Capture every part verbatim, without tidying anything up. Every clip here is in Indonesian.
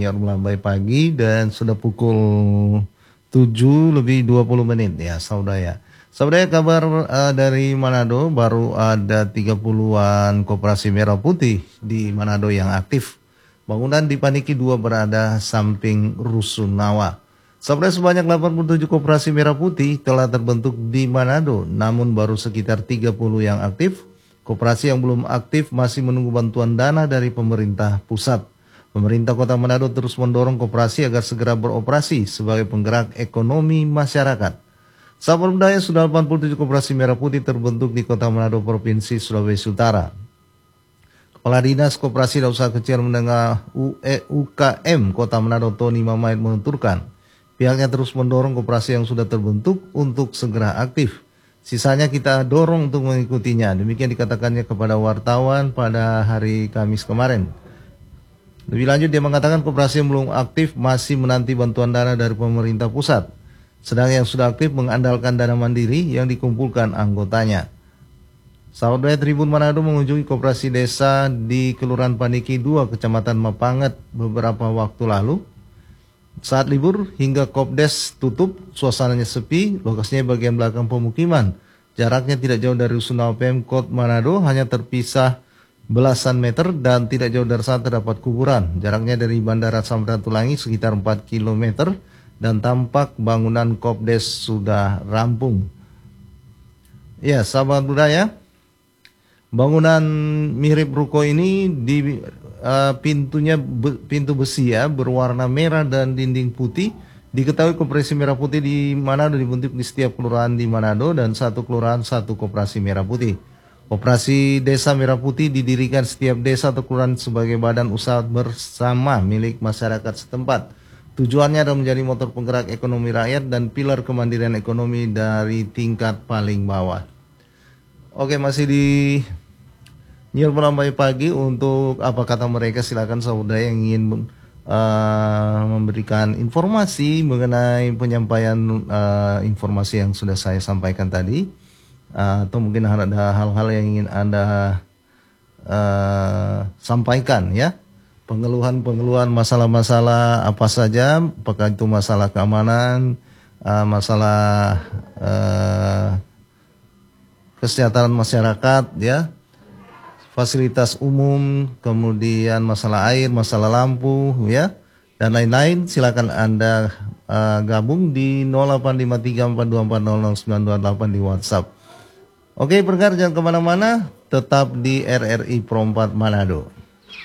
menyiar melambai pagi dan sudah pukul tujuh lebih dua puluh menit ya saudara. Saudara, kabar uh, dari Manado, baru ada tiga puluhan koperasi merah putih di Manado yang aktif. Bangunan di Paniki dua berada samping Rusunawa. Saudara, sebanyak delapan puluh tujuh koperasi merah putih telah terbentuk di Manado, namun baru sekitar tiga puluh yang aktif. Koperasi yang belum aktif masih menunggu bantuan dana dari pemerintah pusat. Pemerintah Kota Manado terus mendorong koperasi agar segera beroperasi sebagai penggerak ekonomi masyarakat. Sahabat budaya, sudah delapan puluh tujuh koperasi merah putih terbentuk di Kota Manado, Provinsi Sulawesi Utara. Kepala Dinas Koperasi dan Usaha Kecil Menengah U K M Kota Manado, Tony Mamait, menuturkan pihaknya terus mendorong koperasi yang sudah terbentuk untuk segera aktif. Sisanya kita dorong untuk mengikutinya. Demikian dikatakannya kepada wartawan pada hari Kamis kemarin. Lebih lanjut, dia mengatakan koperasi yang belum aktif masih menanti bantuan dana dari pemerintah pusat. Sedang yang sudah aktif mengandalkan dana mandiri yang dikumpulkan anggotanya. Sahabat Tribun Manado mengunjungi koperasi desa di Kelurahan Paniki dua, Kecamatan Mapanget beberapa waktu lalu. Saat libur hingga Kopdes tutup, suasananya sepi, lokasinya bagian belakang pemukiman. Jaraknya tidak jauh dari Rusunawa Pemkot Manado, hanya terpisah belasan meter dan tidak jauh dari sana terdapat kuburan. Jaraknya dari Bandara Samratulangi sekitar empat kilometer dan tampak bangunan Kopdes sudah rampung. Ya, sahabat budaya, bangunan mirip ruko ini di uh, pintunya be, pintu besi ya, berwarna merah dan dinding putih. Diketahui koperasi merah putih di Manado dibentuk di setiap kelurahan di Manado dan satu kelurahan satu koperasi merah putih. Koperasi Desa Merah Putih didirikan setiap desa atau kelurahan sebagai badan usaha bersama milik masyarakat setempat. Tujuannya adalah menjadi motor penggerak ekonomi rakyat dan pilar kemandirian ekonomi dari tingkat paling bawah. Oke, masih di Nyiar Melambai Pagi. Untuk apa kata mereka, silakan saudara yang ingin uh, memberikan informasi mengenai penyampaian uh, informasi yang sudah saya sampaikan tadi, uh, atau mungkin ada hal-hal yang ingin Anda uh, sampaikan ya, pengeluhan-pengeluhan, masalah-masalah apa saja, apakah itu masalah keamanan, uh, masalah uh, kesejahteraan masyarakat ya, fasilitas umum, kemudian masalah air, masalah lampu ya, dan lain-lain, silakan Anda uh, gabung di nol delapan lima tiga empat dua empat nol nol sembilan dua delapan di WhatsApp. Oke, pendengar jangan kemana-mana, tetap di R R I Pro empat Manado.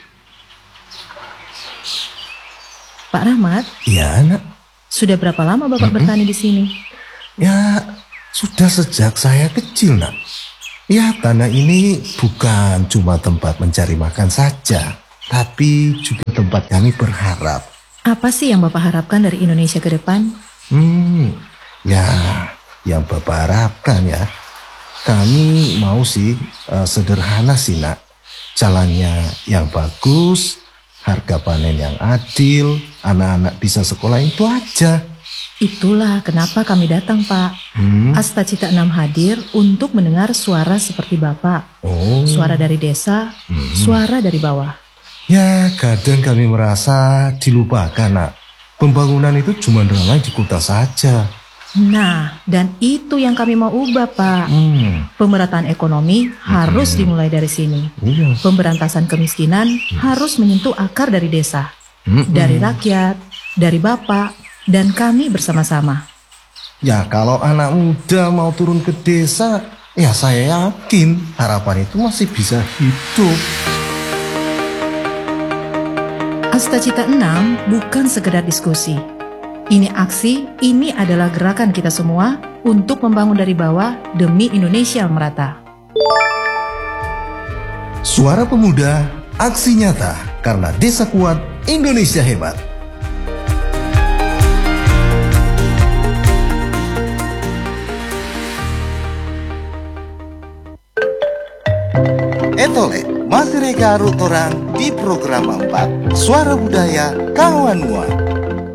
Pak Rahmat? Ya, Nak. Sudah berapa lama Bapak mm-hmm. bertani di sini? Ya, sudah sejak saya kecil, Nak. Ya, tanah ini bukan cuma tempat mencari makan saja, tapi juga tempat kami berharap. Apa sih yang Bapak harapkan dari Indonesia ke depan? Hmm, ya, yang Bapak harapkan ya, kami mau sih uh, sederhana sih, Nak. Jalannya yang bagus, harga panen yang adil, anak-anak bisa sekolah, itu aja. Itulah kenapa kami datang, Pak. Hmm. Asta Cita enam hadir untuk mendengar suara seperti Bapak. Oh. Suara dari desa, hmm. suara dari bawah. Ya, kadang kami merasa dilupakan, Nak. Pembangunan itu cuma ramai di kota saja. Nah, dan itu yang kami mau ubah, Pak. Hmm. Pemerataan ekonomi hmm. harus dimulai dari sini. Iya. Pemberantasan kemiskinan hmm. harus menyentuh akar dari desa. Hmm. Dari rakyat, dari Bapak, dan kami bersama-sama. Ya, kalau anak muda mau turun ke desa, ya saya yakin harapan itu masih bisa hidup. Asta Cita enam bukan sekedar diskusi. Ini aksi, ini adalah gerakan kita semua untuk membangun dari bawah demi Indonesia merata. Suara pemuda, aksi nyata, karena desa kuat, Indonesia hebat. Etole, masih reka arut orang di program empat Suara Budaya Kawan Mua.